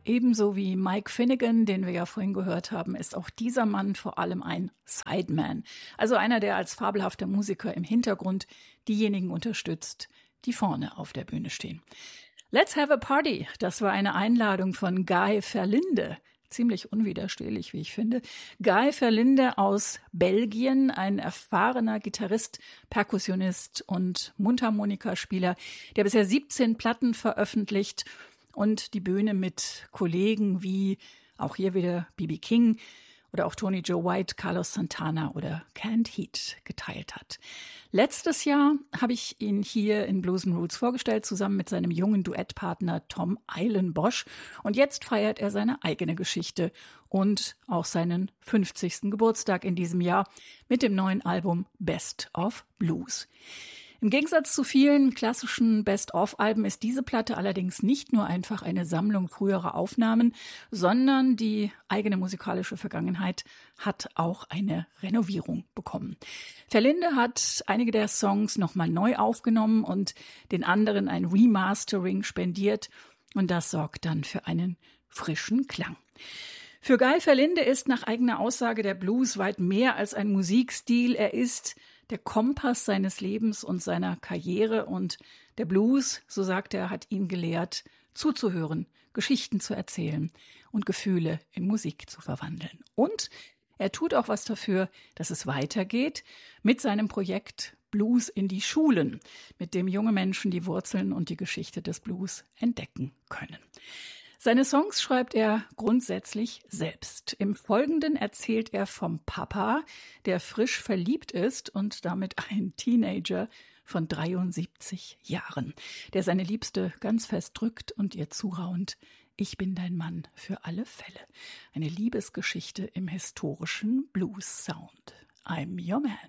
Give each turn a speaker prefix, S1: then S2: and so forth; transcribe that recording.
S1: Ebenso wie Mike Finnegan, den wir ja vorhin gehört haben, ist auch dieser Mann vor allem ein Sideman. Also einer, der als fabelhafter Musiker im Hintergrund diejenigen unterstützt, die vorne auf der Bühne stehen. Let's have a party. Das war eine Einladung von Guy Verlinde. Ziemlich unwiderstehlich, wie ich finde. Guy Verlinde aus Belgien, ein erfahrener Gitarrist, Perkussionist und Mundharmonikaspieler, der bisher 17 Platten veröffentlicht und die Bühne mit Kollegen wie auch hier wieder B.B. King oder auch Tony Joe White, Carlos Santana oder Canned Heat geteilt hat. Letztes Jahr habe ich ihn hier in Blues & Roots vorgestellt, zusammen mit seinem jungen Duettpartner Tom Eilenbosch. Und jetzt feiert er seine eigene Geschichte und auch seinen 50. Geburtstag in diesem Jahr mit dem neuen Album Best of Blues. Im Gegensatz zu vielen klassischen Best-of-Alben ist diese Platte allerdings nicht nur einfach eine Sammlung früherer Aufnahmen, sondern die eigene musikalische Vergangenheit hat auch eine Renovierung bekommen. Verlinde hat einige der Songs nochmal neu aufgenommen und den anderen ein Remastering spendiert und das sorgt dann für einen frischen Klang. Für Guy Verlinde ist nach eigener Aussage der Blues weit mehr als ein Musikstil. Er ist der Kompass seines Lebens und seiner Karriere und der Blues, so sagt er, hat ihn gelehrt, zuzuhören, Geschichten zu erzählen und Gefühle in Musik zu verwandeln. Und er tut auch was dafür, dass es weitergeht mit seinem Projekt Blues in die Schulen, mit dem junge Menschen die Wurzeln und die Geschichte des Blues entdecken können. Seine Songs schreibt er grundsätzlich selbst. Im Folgenden erzählt er vom Papa, der frisch verliebt ist und damit ein Teenager von 73 Jahren, der seine Liebste ganz fest drückt und ihr zuraunt: Ich bin dein Mann für alle Fälle. Eine Liebesgeschichte im historischen Blues-Sound. I'm your man.